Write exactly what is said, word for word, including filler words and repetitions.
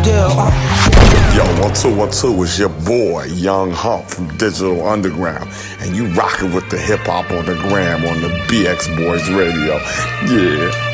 deal. Uh. Yo, one two one two is your boy, Young Hump from Digital Underground, and you rockin' with the hip hop on the gram on the B X Boys Radio. Yeah.